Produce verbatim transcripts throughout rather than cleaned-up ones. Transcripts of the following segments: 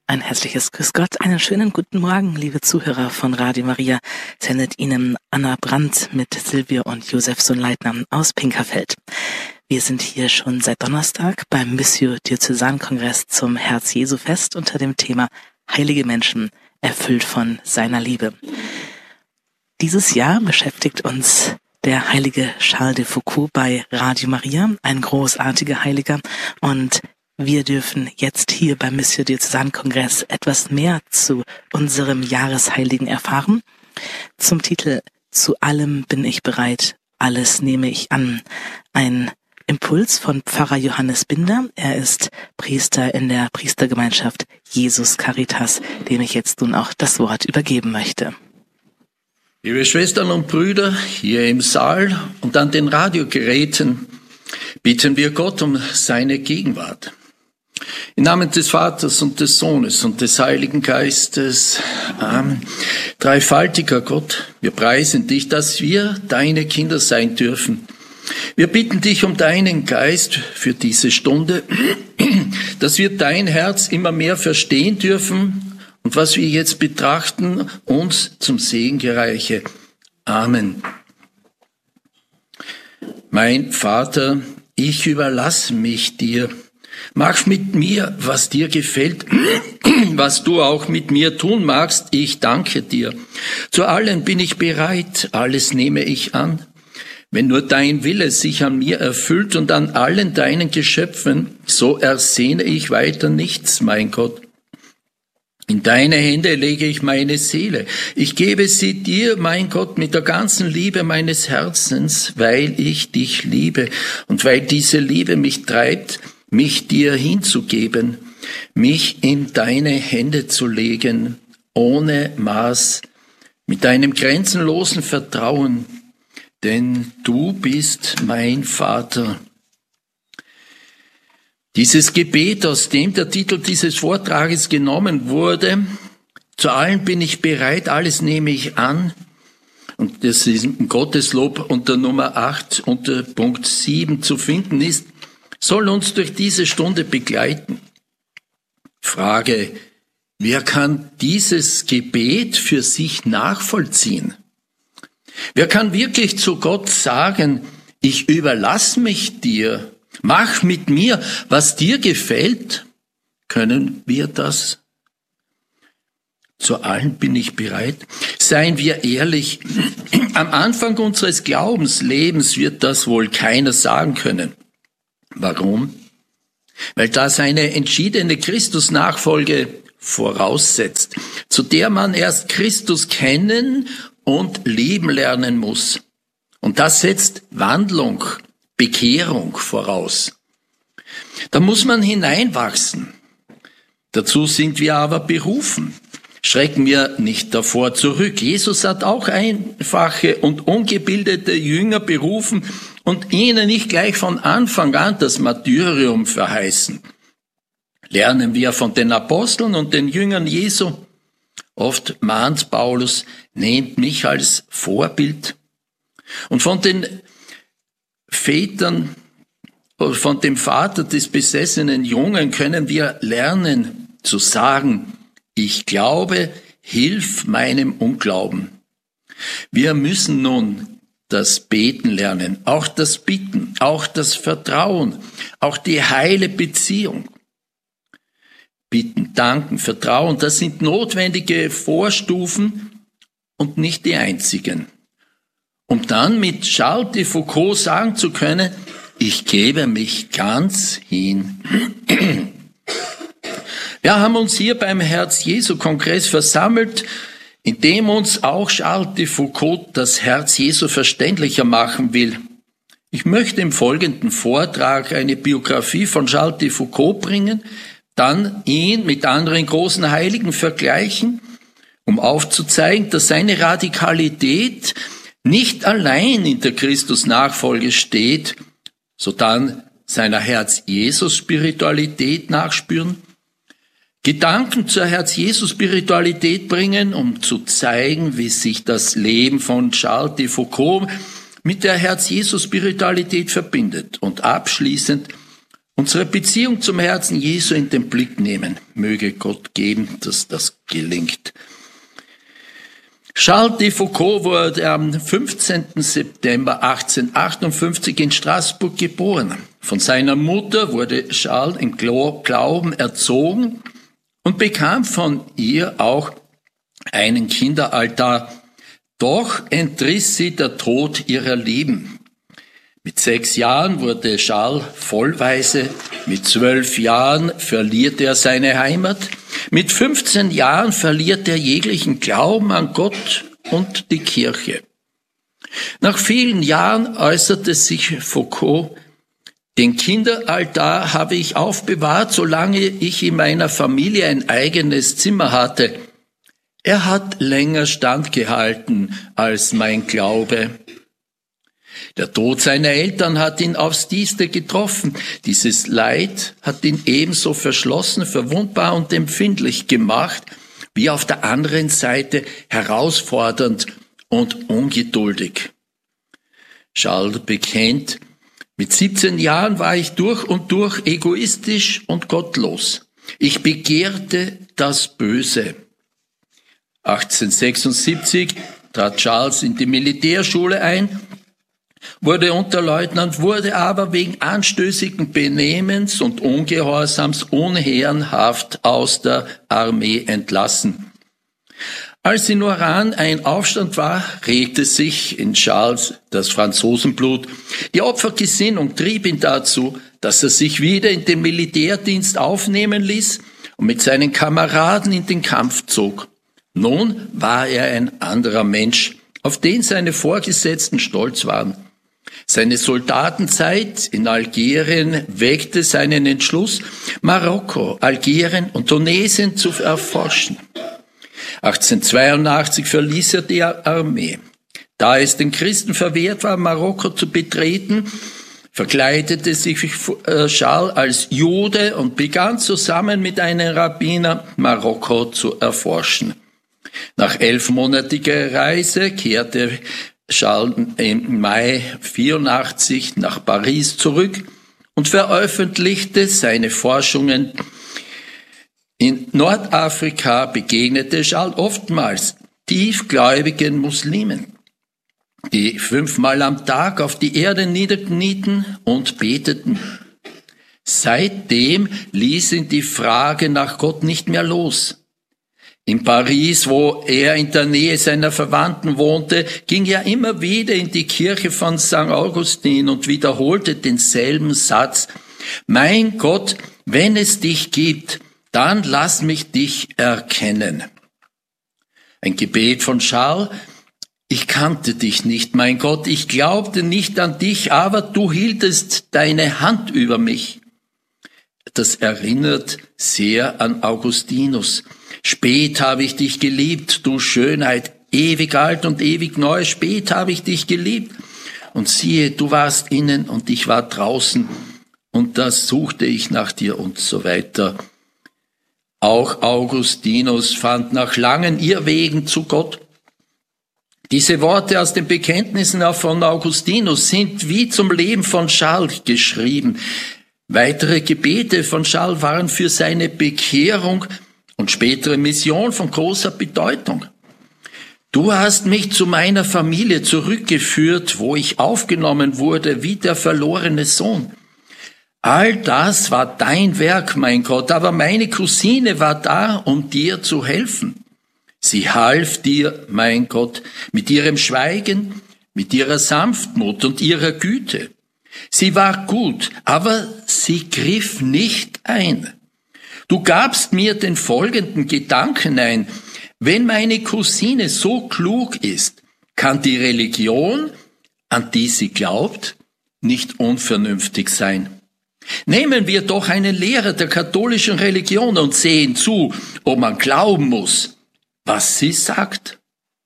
Ein herzliches Grüß Gott, einen schönen guten Morgen, liebe Zuhörer von Radio Maria, sendet Ihnen Anna Brandt mit Silvia und Josef Sohn-Leitner aus Pinkerfeld. Wir sind hier schon seit Donnerstag beim Missio-Diözesan-Kongress zum Herz-Jesu-Fest unter dem Thema Heilige Menschen, erfüllt von seiner Liebe. Dieses Jahr beschäftigt uns der heilige Charles de Foucauld bei Radio Maria, ein großartiger Heiliger, und wir dürfen jetzt hier beim Missio-Diözesan-Kongress etwas mehr zu unserem Jahresheiligen erfahren. Zum Titel »Zu allem bin ich bereit, alles nehme ich an«. Ein Impuls von Pfarrer Johannes Binder. Er ist Priester in der Priestergemeinschaft Jesus Caritas, dem ich jetzt nun auch das Wort übergeben möchte. Liebe Schwestern und Brüder, hier im Saal und an den Radiogeräten bitten wir Gott um seine Gegenwart. Im Namen des Vaters und des Sohnes und des Heiligen Geistes. Amen. Dreifaltiger Gott, wir preisen dich, dass wir deine Kinder sein dürfen. Wir bitten dich um deinen Geist für diese Stunde, dass wir dein Herz immer mehr verstehen dürfen und was wir jetzt betrachten, uns zum Segen gereiche. Amen. Mein Vater, ich überlasse mich dir. Mach mit mir, was dir gefällt, was du auch mit mir tun magst. Ich danke dir. Zu allem bin ich bereit, alles nehme ich an. Wenn nur dein Wille sich an mir erfüllt und an allen deinen Geschöpfen, so ersehne ich weiter nichts, mein Gott. In deine Hände lege ich meine Seele. Ich gebe sie dir, mein Gott, mit der ganzen Liebe meines Herzens, weil ich dich liebe und weil diese Liebe mich treibt, mich dir hinzugeben, mich in deine Hände zu legen, ohne Maß, mit deinem grenzenlosen Vertrauen, denn du bist mein Vater. Dieses Gebet, aus dem der Titel dieses Vortrages genommen wurde, zu allem bin ich bereit, alles nehme ich an, und das ist im Gotteslob unter Nummer acht, unter Punkt sieben zu finden ist, soll uns durch diese Stunde begleiten. Frage: Wer kann dieses Gebet für sich nachvollziehen? Wer kann wirklich zu Gott sagen, ich überlasse mich dir, mach mit mir, was dir gefällt? Können wir das? Zu allem bin ich bereit. Seien wir ehrlich, am Anfang unseres Glaubenslebens wird das wohl keiner sagen können. Warum? Weil das eine entschiedene Christusnachfolge voraussetzt, zu der man erst Christus kennen und lieben lernen muss. Und das setzt Wandlung, Bekehrung voraus. Da muss man hineinwachsen. Dazu sind wir aber berufen. Schrecken wir nicht davor zurück. Jesus hat auch einfache und ungebildete Jünger berufen und ihnen nicht gleich von Anfang an das Martyrium verheißen. Lernen wir von den Aposteln und den Jüngern Jesu. Oft mahnt Paulus, nehmt mich als Vorbild. Und von den Vätern, von dem Vater des besessenen Jungen können wir lernen zu sagen, ich glaube, hilf meinem Unglauben. Wir müssen nun das Beten lernen, auch das Bitten, auch das Vertrauen, auch die heile Beziehung. Bitten, danken, vertrauen, das sind notwendige Vorstufen und nicht die einzigen. Um dann mit Charles de Foucauld sagen zu können, ich gebe mich ganz hin. Wir haben uns hier beim Herz-Jesu-Kongress versammelt, in dem uns auch Charles de Foucauld das Herz Jesu verständlicher machen will. Ich möchte im folgenden Vortrag eine Biografie von Charles de Foucauld bringen, dann ihn mit anderen großen Heiligen vergleichen, um aufzuzeigen, dass seine Radikalität nicht allein in der Christus-Nachfolge steht, sodann seiner Herz-Jesus-Spiritualität nachspüren, Gedanken zur Herz-Jesus-Spiritualität bringen, um zu zeigen, wie sich das Leben von Charles de Foucauld mit der Herz-Jesus-Spiritualität verbindet und abschließend unsere Beziehung zum Herzen Jesu in den Blick nehmen. Möge Gott geben, dass das gelingt. Charles de Foucauld wurde am fünfzehnten September achtzehnhundertachtundfünfzig in Straßburg geboren. Von seiner Mutter wurde Charles im Glauben erzogen und bekam von ihr auch einen Kinderaltar. Doch entriss sie der Tod ihrer Lieben. Mit sechs Jahren wurde Charles vollweise, mit zwölf Jahren verliert er seine Heimat, mit fünfzehn Jahren verliert er jeglichen Glauben an Gott und die Kirche. Nach vielen Jahren äußerte sich Foucault: Den Kinderaltar habe ich aufbewahrt, solange ich in meiner Familie ein eigenes Zimmer hatte. Er hat länger standgehalten als mein Glaube. Der Tod seiner Eltern hat ihn aufs Tiefste getroffen. Dieses Leid hat ihn ebenso verschlossen, verwundbar und empfindlich gemacht, wie auf der anderen Seite herausfordernd und ungeduldig. Charles bekennt: Mit siebzehn Jahren war ich durch und durch egoistisch und gottlos. Ich begehrte das Böse. achtzehnhundertsechsundsiebzig trat Charles in die Militärschule ein, wurde Unterleutnant, wurde aber wegen anstößigen Benehmens und Ungehorsams unehrenhaft aus der Armee entlassen. Als in Oran ein Aufstand war, regte sich in Charles das Franzosenblut. Die Opfergesinnung trieb ihn dazu, dass er sich wieder in den Militärdienst aufnehmen ließ und mit seinen Kameraden in den Kampf zog. Nun war er ein anderer Mensch, auf den seine Vorgesetzten stolz waren. Seine Soldatenzeit in Algerien weckte seinen Entschluss, Marokko, Algerien und Tunesien zu erforschen. achtzehnhundertzweiundachtzig verließ er die Armee. Da es den Christen verwehrt war, Marokko zu betreten, verkleidete sich Charles als Jude und begann zusammen mit einem Rabbiner Marokko zu erforschen. Nach elfmonatiger Reise kehrte Charles im Mai vierundachtzig nach Paris zurück und veröffentlichte seine Forschungen. In Nordafrika begegnete Charles oftmals tiefgläubigen Muslimen, die fünfmal am Tag auf die Erde niederknieten und beteten. Seitdem ließ ihn die Frage nach Gott nicht mehr los. In Paris, wo er in der Nähe seiner Verwandten wohnte, ging er immer wieder in die Kirche von Sankt Augustin und wiederholte denselben Satz: Mein Gott, wenn es dich gibt, dann lass mich dich erkennen. Ein Gebet von Charles: Ich kannte dich nicht, mein Gott, ich glaubte nicht an dich, aber du hieltest deine Hand über mich. Das erinnert sehr an Augustinus. Spät habe ich dich geliebt, du Schönheit, ewig alt und ewig neu, spät habe ich dich geliebt. Und siehe, du warst innen und ich war draußen, und da suchte ich nach dir und so weiter. Auch Augustinus fand nach langen Irrwegen zu Gott. Diese Worte aus den Bekenntnissen von Augustinus sind wie zum Leben von Charles geschrieben. Weitere Gebete von Charles waren für seine Bekehrung und spätere Mission von großer Bedeutung. Du hast mich zu meiner Familie zurückgeführt, wo ich aufgenommen wurde wie der verlorene Sohn. All das war dein Werk, mein Gott, aber meine Cousine war da, um dir zu helfen. Sie half dir, mein Gott, mit ihrem Schweigen, mit ihrer Sanftmut und ihrer Güte. Sie war gut, aber sie griff nicht ein. Du gabst mir den folgenden Gedanken ein: Wenn meine Cousine so klug ist, kann die Religion, an die sie glaubt, nicht unvernünftig sein. Nehmen wir doch einen Lehrer der katholischen Religion und sehen zu, ob man glauben muss, was sie sagt.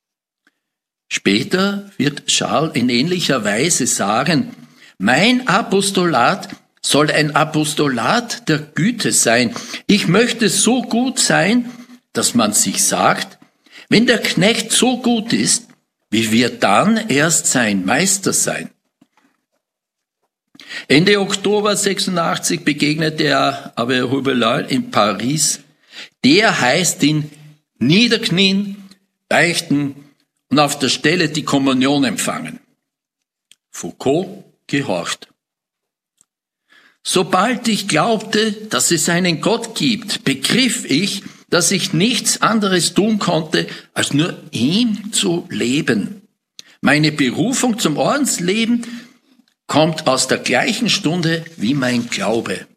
Später wird Charles in ähnlicher Weise sagen: Mein Apostolat soll ein Apostolat der Güte sein. Ich möchte so gut sein, dass man sich sagt, wenn der Knecht so gut ist, wie wird dann erst sein Meister sein? Ende Oktober sechsundachtzig begegnete er Abbé Rabelais in Paris. Der heißt ihn niederknien, beichten und auf der Stelle die Kommunion empfangen. Foucault gehorcht. Sobald ich glaubte, dass es einen Gott gibt, begriff ich, dass ich nichts anderes tun konnte, als nur ihm zu leben. Meine Berufung zum Ordensleben kommt aus der gleichen Stunde wie mein Glaube.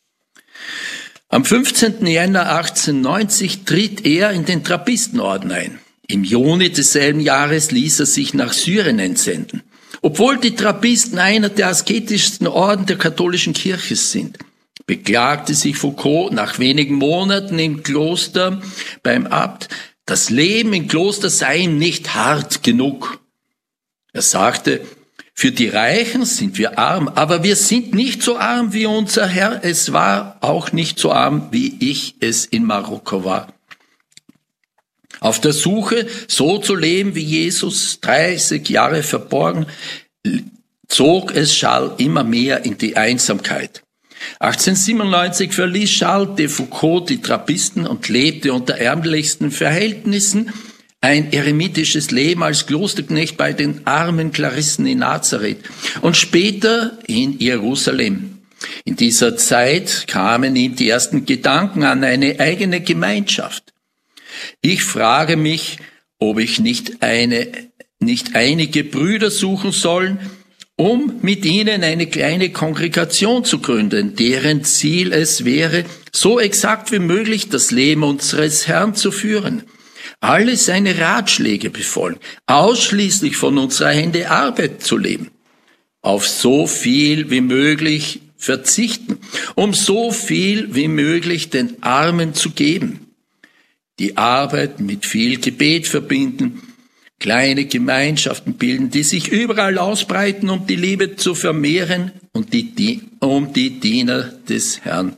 Am fünfzehnten Jänner achtzehnhundertneunzig tritt er in den Trappistenorden ein. Im Juni desselben Jahres ließ er sich nach Syrien entsenden. Obwohl die Trappisten einer der asketischsten Orden der katholischen Kirche sind, beklagte sich Foucault nach wenigen Monaten im Kloster beim Abt, das Leben im Kloster sei ihm nicht hart genug. Er sagte, für die Reichen sind wir arm, aber wir sind nicht so arm wie unser Herr. Es war auch nicht so arm, wie ich es in Marokko war. Auf der Suche, so zu leben wie Jesus, dreißig Jahre verborgen, zog es Charles immer mehr in die Einsamkeit. achtzehnhundertsiebenundneunzig verließ Charles de Foucault die Trappisten und lebte unter ärmlichsten Verhältnissen ein eremitisches Leben als Klosterknecht bei den armen Klarissen in Nazareth und später in Jerusalem. In dieser Zeit kamen ihm die ersten Gedanken an eine eigene Gemeinschaft. Ich frage mich, ob ich nicht eine, nicht einige Brüder suchen soll, um mit ihnen eine kleine Kongregation zu gründen, deren Ziel es wäre, so exakt wie möglich das Leben unseres Herrn zu führen, alle seine Ratschläge befolgen, ausschließlich von unserer Hände Arbeit zu leben, auf so viel wie möglich verzichten, um so viel wie möglich den Armen zu geben, die Arbeit mit viel Gebet verbinden, kleine Gemeinschaften bilden, die sich überall ausbreiten, um die Liebe zu vermehren und die, um die Diener des Herrn.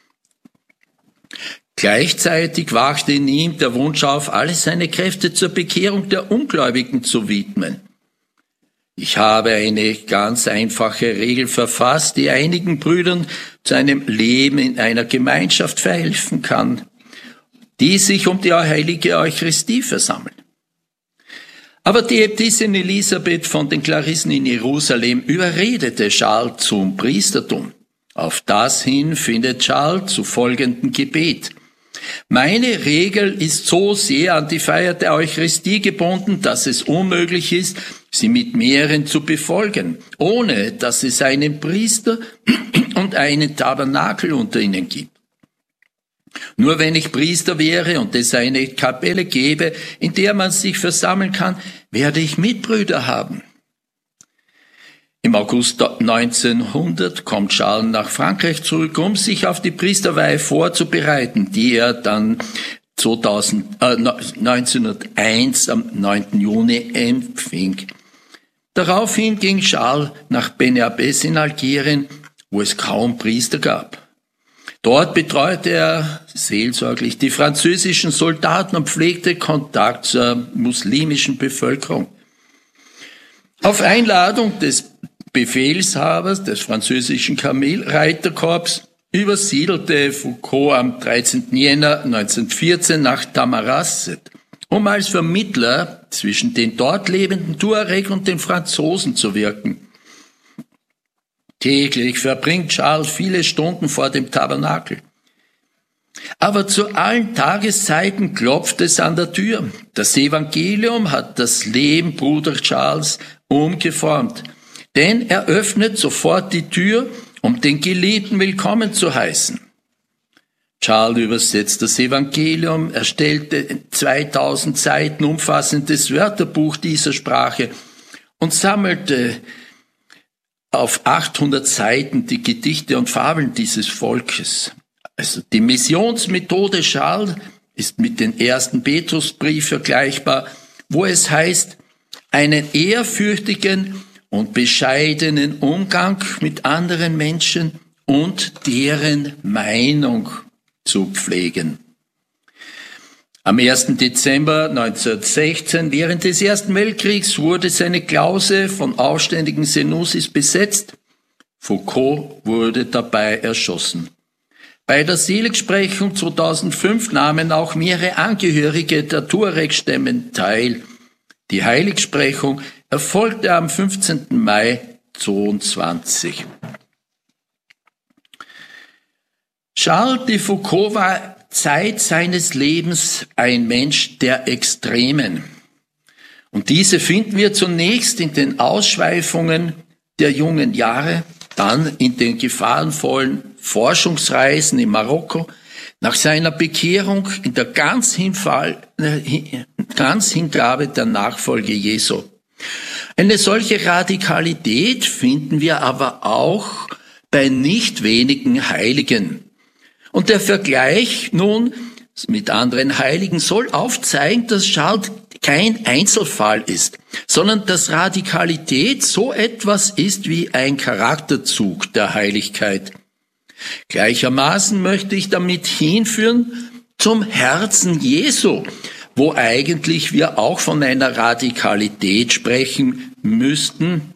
Gleichzeitig wachte in ihm der Wunsch auf, alle seine Kräfte zur Bekehrung der Ungläubigen zu widmen. Ich habe eine ganz einfache Regel verfasst, die einigen Brüdern zu einem Leben in einer Gemeinschaft verhelfen kann, die sich um die heilige Eucharistie versammeln. Aber die Äbtissin Elisabeth von den Klarissen in Jerusalem überredete Charles zum Priestertum. Auf das hin findet Charles zu folgendem Gebet. Meine Regel ist so sehr an die Feier der Eucharistie gebunden, dass es unmöglich ist, sie mit mehreren zu befolgen, ohne dass es einen Priester und einen Tabernakel unter ihnen gibt. Nur wenn ich Priester wäre und es eine Kapelle gäbe, in der man sich versammeln kann, werde ich Mitbrüder haben. Im August neunzehnhundert kommt Charles nach Frankreich zurück, um sich auf die Priesterweihe vorzubereiten, die er dann zweitausend, äh, neunzehnhunderteins am neunten Juni empfing. Daraufhin ging Charles nach Benabbès in Algerien, wo es kaum Priester gab. Dort betreute er seelsorglich die französischen Soldaten und pflegte Kontakt zur muslimischen Bevölkerung. Auf Einladung des Befehlshabers des französischen Kamelreiterkorps übersiedelte Foucault am dreizehnten Jänner neunzehnhundertvierzehn nach Tamarasset, um als Vermittler zwischen den dort lebenden Tuareg und den Franzosen zu wirken. Täglich verbringt Charles viele Stunden vor dem Tabernakel. Aber zu allen Tageszeiten klopft es an der Tür. Das Evangelium hat das Leben Bruder Charles umgeformt, denn er öffnet sofort die Tür, um den Geliebten willkommen zu heißen. Charles übersetzt das Evangelium, erstellte zweitausend Seiten umfassendes Wörterbuch dieser Sprache und sammelte auf achthundert Seiten die Gedichte und Fabeln dieses Volkes. Also die Missionsmethode Charles ist mit dem ersten Petrusbrief vergleichbar, wo es heißt, einen ehrfürchtigen und bescheidenen Umgang mit anderen Menschen und deren Meinung zu pflegen. Am ersten Dezember neunzehnhundertsechzehn, während des Ersten Weltkriegs, wurde seine Klause von aufständigen Senussis besetzt. Foucault wurde dabei erschossen. Bei der Seligsprechung zweitausendfünf nahmen auch mehrere Angehörige der Tuareg-Stämme teil. Die Heiligsprechung erfolgte am fünfzehnten Mai zweiundzwanzig. Charles de Foucault war Zeit seines Lebens ein Mensch der Extremen. Und diese finden wir zunächst in den Ausschweifungen der jungen Jahre, dann in den gefahrenvollen Forschungsreisen in Marokko, nach seiner Bekehrung in der Ganzhinfall, Ganzhingabe der Nachfolge Jesu. Eine solche Radikalität finden wir aber auch bei nicht wenigen Heiligen. Und der Vergleich nun mit anderen Heiligen soll aufzeigen, dass Charles kein Einzelfall ist, sondern dass Radikalität so etwas ist wie ein Charakterzug der Heiligkeit. Gleichermaßen möchte ich damit hinführen zum Herzen Jesu, wo eigentlich wir auch von einer Radikalität sprechen müssten,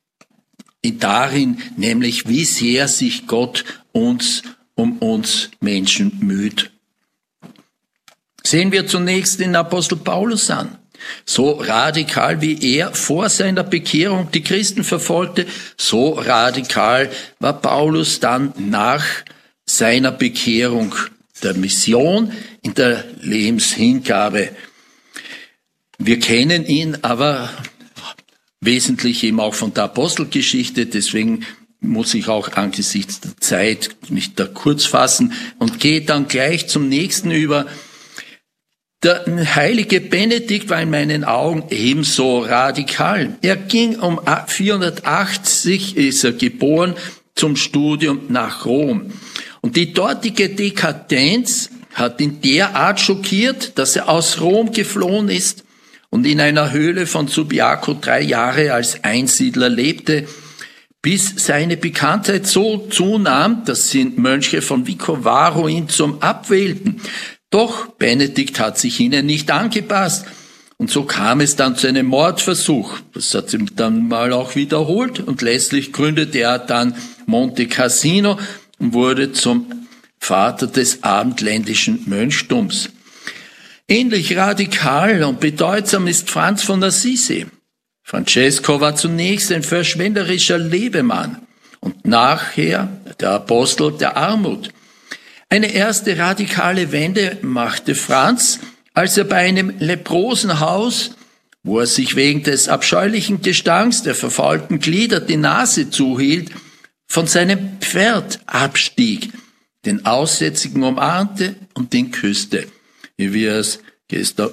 darin nämlich, wie sehr sich Gott uns um uns Menschen müht. Sehen wir zunächst den Apostel Paulus an. So radikal wie er vor seiner Bekehrung die Christen verfolgte, so radikal war Paulus dann nach seiner Bekehrung der Mission in der Lebenshingabe. Wir kennen ihn aber wesentlich eben auch von der Apostelgeschichte, deswegen muss ich auch angesichts der Zeit mich da kurz fassen und gehe dann gleich zum nächsten über. Der heilige Benedikt war in meinen Augen ebenso radikal. Er ging um vierhundertachtzig, ist er geboren, zum Studium nach Rom. Und die dortige Dekadenz hat ihn derart schockiert, dass er aus Rom geflohen ist und in einer Höhle von Subiaco drei Jahre als Einsiedler lebte, bis seine Bekanntheit so zunahm, dass die Mönche von Vicovaro ihn zum Abwählten. Doch Benedikt hat sich ihnen nicht angepasst. Und so kam es dann zu einem Mordversuch. Das hat sich dann mal auch wiederholt. Und letztlich gründete er dann Monte Cassino und wurde zum Vater des abendländischen Mönchtums. Ähnlich radikal und bedeutsam ist Franz von Assisi. Francesco war zunächst ein verschwenderischer Lebemann und nachher der Apostel der Armut. Eine erste radikale Wende machte Franz, als er bei einem Leprosenhaus, wo er sich wegen des abscheulichen Gestanks der verfaulten Glieder die Nase zuhielt, von seinem Pferd abstieg, den Aussätzigen umarmte und den küsste, wie wir es gestern